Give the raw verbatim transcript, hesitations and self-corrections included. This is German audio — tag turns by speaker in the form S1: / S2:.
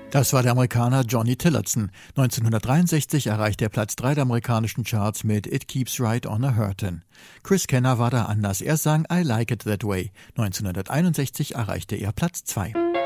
S1: Das war der Amerikaner Johnny Tillotson. neunzehnhundertdreiundsechzig erreichte er Platz drei der amerikanischen Charts mit It Keeps Right on a Hurtin'. Chris Kenner war da anders. Er sang I Like It That Way. neunzehnhunderteinundsechzig erreichte er Platz zwei.